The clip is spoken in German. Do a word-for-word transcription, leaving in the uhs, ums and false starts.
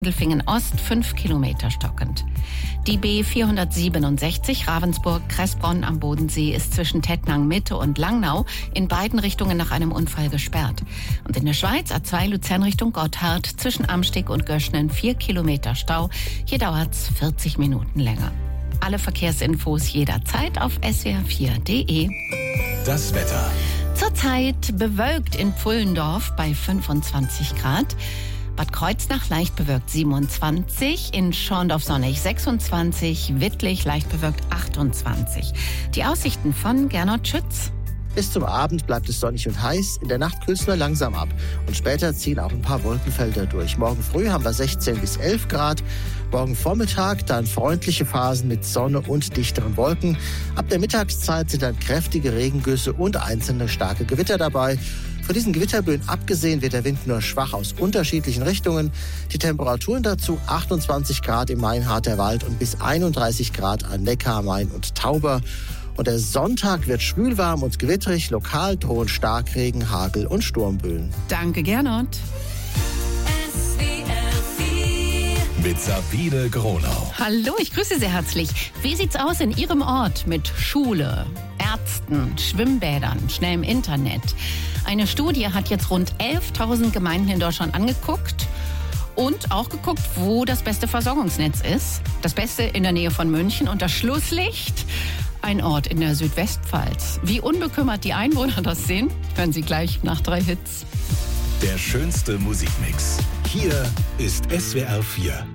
Sindelfingen Ost fünf Kilometer stockend. Die B vierhundertsiebenundsechzig Ravensburg-Kressbronn am Bodensee ist zwischen Tettnang Mitte und Langnau in beiden Richtungen nach einem Unfall gesperrt. Und in der Schweiz A zwei Luzern Richtung Gotthard zwischen Amsteg und Göschnen vier Kilometer Stau. Hier dauert's vierzig Minuten länger. Alle Verkehrsinfos jederzeit auf s w r vier punkt d e. Das Wetter. Zurzeit bewölkt in Pfullendorf bei fünfundzwanzig Grad. Bad Kreuznach leicht bewölkt siebenundzwanzig, in Schorndorf sonnig sechsundzwanzig, Wittlich leicht bewölkt achtundzwanzig. Die Aussichten von Gernot Schütz. Bis zum Abend bleibt es sonnig und heiß. In der Nacht kühlt es nur langsam ab. Und später ziehen auch ein paar Wolkenfelder durch. Morgen früh haben wir sechzehn bis elf Grad. Morgen Vormittag dann freundliche Phasen mit Sonne und dichteren Wolken. Ab der Mittagszeit sind dann kräftige Regengüsse und einzelne starke Gewitter dabei. Von diesen Gewitterböen abgesehen wird der Wind nur schwach aus unterschiedlichen Richtungen. Die Temperaturen dazu achtundzwanzig Grad im Mainharter Wald und bis einunddreißig Grad an Neckar, Main und Tauber. Und der Sonntag wird schwülwarm und gewitterig. Lokal drohen Starkregen, Hagel und Sturmböen. Danke, Gernot. Mit Sabine Gronau. Hallo, ich grüße Sie herzlich. Wie sieht's aus in Ihrem Ort mit Schule, Ärzten, Schwimmbädern, schnellem Internet? Eine Studie hat jetzt rund elftausend Gemeinden in Deutschland angeguckt und auch geguckt, wo das beste Versorgungsnetz ist. Das Beste in der Nähe von München und das Schlusslicht, ein Ort in der Südwestpfalz. Wie unbekümmert die Einwohner das sehen, hören Sie gleich nach drei Hits. Der schönste Musikmix. Hier ist S W R vier.